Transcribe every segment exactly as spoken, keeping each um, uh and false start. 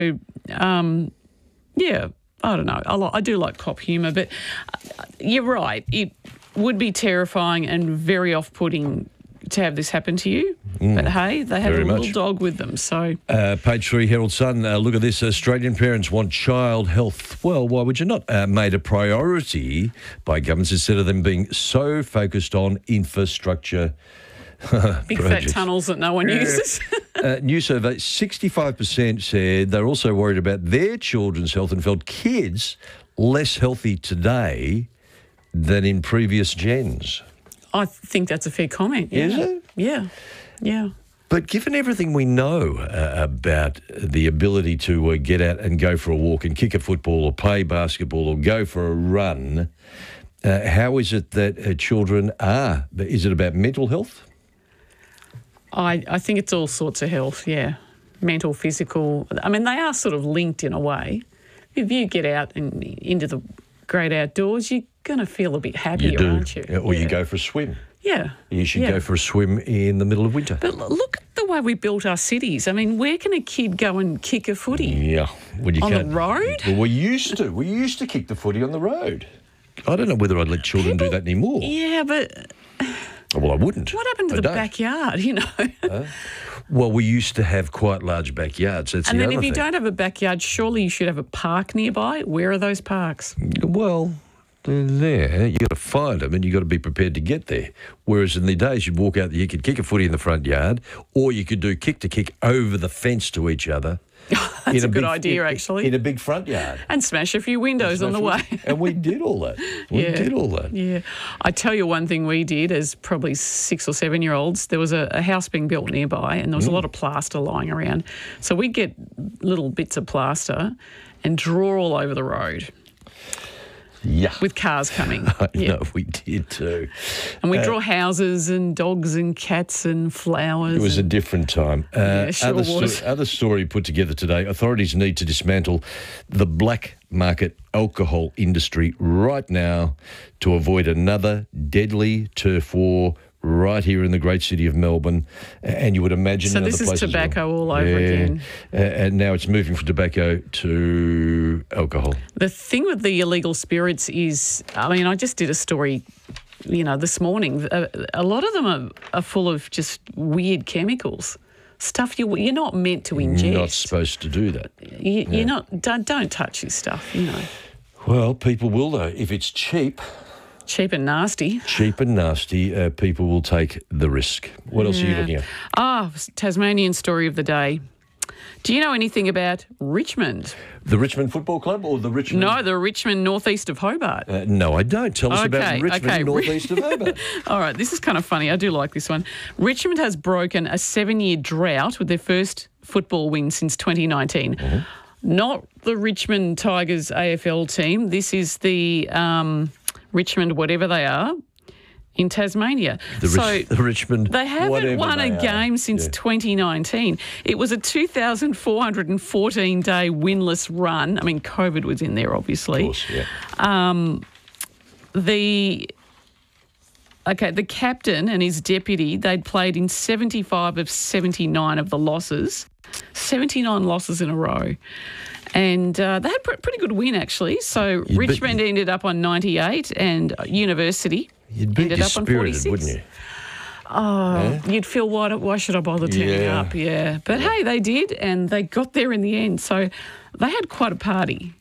um, yeah, I don't know. I, li- I do like cop humour, but uh, you're right. It would be terrifying and very off-putting to have this happen to you. Mm, but hey, they had a little much. dog with them, so... Uh, page three, Herald Sun, uh, look at this. Australian parents want child health. Well, why would you not? Uh, made a priority by governments instead of them being so focused on infrastructure big fat tunnels that no one uses. uh, new survey, sixty-five percent said they're also worried about their children's health and felt kids less healthy today than in previous gens. I think that's a fair comment. Yeah. Is it? Yeah, yeah. But given everything we know uh, about the ability to uh, get out and go for a walk and kick a football or play basketball or go for a run, uh, how is it that uh, children are? Is it about mental health? I, I think it's all sorts of health, yeah. Mental, physical. I mean, they are sort of linked in a way. If you get out and into the great outdoors, you're going to feel a bit happier, you do. aren't you? Or yeah. you go for a swim. Yeah. You should yeah. go for a swim in the middle of winter. But look at the way we built our cities. I mean, where can a kid go and kick a footy? Yeah. Well, you on can't. the road? Well, we used to. We used to kick the footy on the road. I don't know whether I'd let children People, do that anymore. Yeah, but... Well, I wouldn't. What happened to I the don't. backyard, you know? Uh, well, we used to have quite large backyards. That's and the then other if you thing. don't have a backyard, surely you should have a park nearby. Where are those parks? Well, they're there. You got to find them, and you got to be prepared to get there. Whereas in the days, you'd walk out, you could kick a footy in the front yard, or you could do kick to kick over the fence to each other. That's a, a good big, idea, in, actually. In a big front yard. And smash a few windows on the way. And we did all that. We yeah. did all that. Yeah. I tell you one thing we did as probably six or seven year olds, there was a, a house being built nearby and there was mm. a lot of plaster lying around. So we'd get little bits of plaster and draw all over the road. Yeah. With cars coming. I yeah. know, we did too. And we uh, draw houses and dogs and cats and flowers. It was and, a different time. Uh, yeah, sure other, was. sto- other story put together today, authorities need to dismantle the black market alcohol industry right now to avoid another deadly turf war right here in the great city of Melbourne, and you would imagine so in other this places. is tobacco well. all over yeah. again. Uh, and now it's moving from tobacco to alcohol. The thing with the illegal spirits is, I mean, I just did a story, you know, this morning. A, a lot of them are, are full of just weird chemicals, stuff you, you're not meant to ingest. You're not supposed to do that. You, yeah. You're not. Don't, don't touch this stuff, you know. Well, people will though if it's cheap. Cheap and nasty. Cheap and nasty, uh, people will take the risk. What else yeah. are you looking at? Ah, Tasmanian story of the day. Do you know anything about Richmond? The Richmond Football Club or the Richmond... No, the Richmond northeast of Hobart. Uh, no, I don't. Tell us okay, about Richmond okay. northeast of Hobart. All right, this is kind of funny. I do like this one. Richmond has broken a seven-year drought with their first football win since twenty nineteen. Mm-hmm. Not the Richmond Tigers A F L team. This is the... Um, Richmond, whatever they are, in Tasmania. The, so Rich, the Richmond, they haven't won a game are. since yeah. twenty nineteen. It was a two thousand four hundred fourteen day winless run. I mean, COVID was in there, obviously. Of course, yeah. Um, the okay, the captain and his deputy, they'd played in seventy-five of seventy-nine of the losses, seventy-nine losses in a row. And uh, they had a pretty good win, actually. So You'd Richmond be, ended up on ninety-eight and University you'd be ended up on forty-six. Wouldn't you? Oh, yeah? You'd feel, why, why should I bother turning yeah. up? Yeah. But, yeah. hey, they did, and they got there in the end. So they had quite a party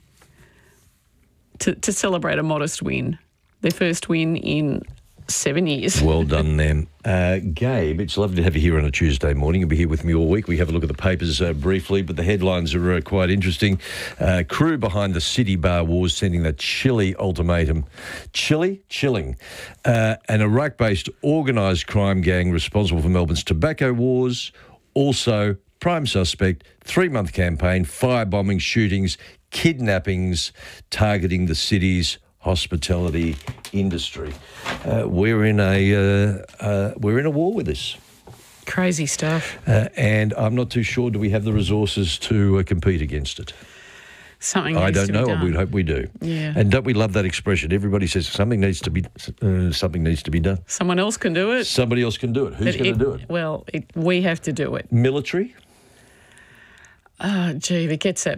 to, to celebrate a modest win, their first win in seven years. Well done, them. Uh, Gabe, it's lovely to have you here on a Tuesday morning. You'll be here with me all week. We have a look at the papers uh, briefly, but the headlines are uh, quite interesting. Uh, crew behind the City Bar Wars sending that chilly ultimatum. Chilly? Chilling. Uh, an Iraq-based organised crime gang responsible for Melbourne's tobacco wars. Also, prime suspect, three-month campaign, firebombing, shootings, kidnappings, targeting the city's hospitality industry. Uh, we're in a uh, uh, we're in a war with this. Crazy stuff. Uh, and I'm not too sure. Do we have the resources to uh, compete against it? Something. I needs don't to know. Be done. We'd hope we do. Yeah. And don't we love that expression? Everybody says something needs to be uh, something needs to be done. Someone else can do it. Somebody else can do it. Who's going to do it? Well, it, we have to do it. Military. Oh, gee, if it gets that